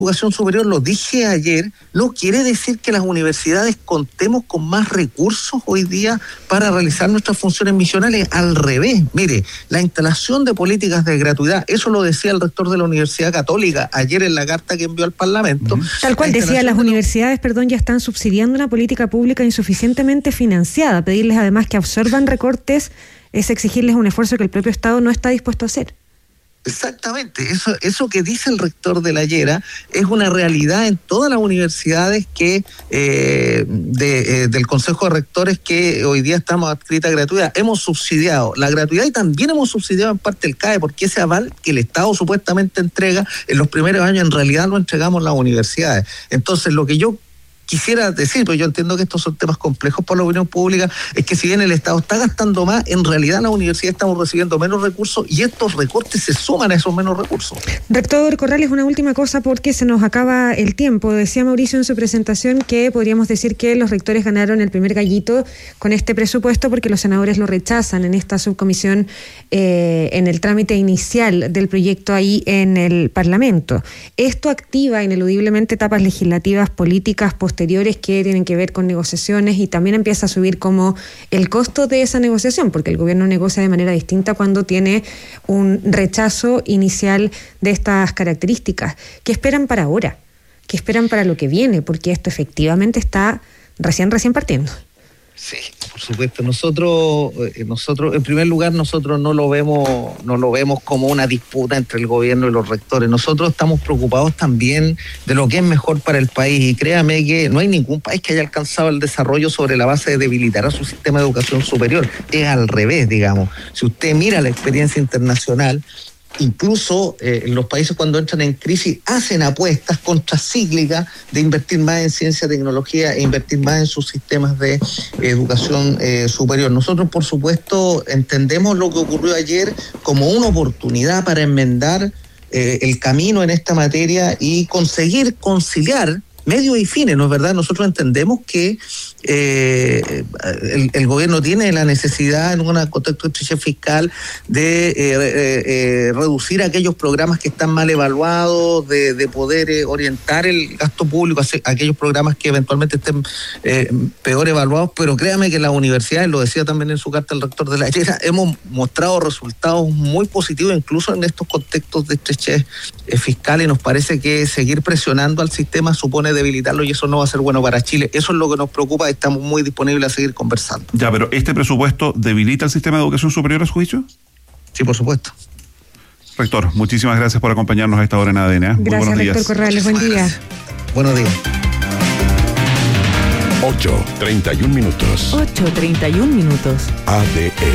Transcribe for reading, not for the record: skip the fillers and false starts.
educación superior, lo dije ayer, no quiere decir que las universidades contemos con más recursos hoy día para realizar nuestras funciones misionales. Al revés, mire, la instalación de políticas de gratuidad, eso lo decía el rector de la Universidad Católica ayer en la carta que envió al Parlamento. Tal cual decía, las universidades, ya están subsidiando una política pública insuficientemente financiada. Pedirles además que absorban recortes es exigirles un esfuerzo que el propio Estado no está dispuesto a hacer. Exactamente, eso que dice el rector de la Llera es una realidad en todas las universidades que del Consejo de Rectores que hoy día estamos adscritas a gratuidad. Hemos subsidiado la gratuidad y también hemos subsidiado en parte el CAE, porque ese aval que el Estado supuestamente entrega en los primeros años en realidad lo entregamos las universidades. Entonces lo que yo quisiera decir, pero yo entiendo que estos son temas complejos por la opinión pública, es que si bien el Estado está gastando más, en realidad en la universidad estamos recibiendo menos recursos y estos recortes se suman a esos menos recursos. Rector Corrales, una última cosa porque se nos acaba el tiempo. Decía Mauricio en su presentación que podríamos decir que los rectores ganaron el primer gallito con este presupuesto porque los senadores lo rechazan en esta subcomisión en el trámite inicial del proyecto ahí en el Parlamento. Esto activa ineludiblemente etapas legislativas políticas posteriores que tienen que ver con negociaciones y también empieza a subir como el costo de esa negociación, porque el gobierno negocia de manera distinta cuando tiene un rechazo inicial de estas características. ¿Qué esperan para ahora? ¿Qué esperan para lo que viene? Porque esto efectivamente está recién partiendo. Sí, por supuesto. Nosotros, en primer lugar, nosotros no lo vemos como una disputa entre el gobierno y los rectores. Nosotros estamos preocupados también de lo que es mejor para el país. Y créame que no hay ningún país que haya alcanzado el desarrollo sobre la base de debilitar a su sistema de educación superior. Es al revés, digamos. Si usted mira la experiencia internacional, incluso los países cuando entran en crisis hacen apuestas contracíclicas de invertir más en ciencia, tecnología e invertir más en sus sistemas de educación superior. Nosotros, por supuesto, entendemos lo que ocurrió ayer como una oportunidad para enmendar el camino en esta materia y conseguir conciliar medios y fines, ¿no es verdad? Nosotros entendemos que el gobierno tiene la necesidad en un contexto de estrechez fiscal de reducir aquellos programas que están mal evaluados, de poder orientar el gasto público a aquellos programas que eventualmente estén peor evaluados, pero créame que las universidades, lo decía también en su carta el rector de la Llera, hemos mostrado resultados muy positivos incluso en estos contextos de estrechez fiscal y nos parece que seguir presionando al sistema supone debilitarlo y eso no va a ser bueno para Chile. Eso es lo que nos preocupa y estamos muy disponibles a seguir conversando. Ya, pero ¿este presupuesto debilita el sistema de educación superior a su juicio? Sí, por supuesto. Rector, muchísimas gracias por acompañarnos a esta hora en ADN. Gracias, muy buenos días. Rector Corrales, buen día. Buenos días. 8:31 minutos. 8:31 minutos. ADN.